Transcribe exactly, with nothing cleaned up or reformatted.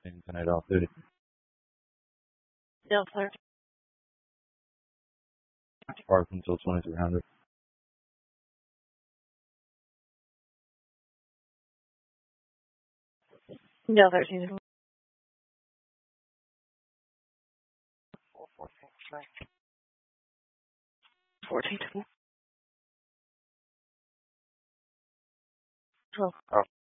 ten eight R thirty. Del thirty. Open until twenty-three hundred. Del thirteen. Fourteen. Twelve.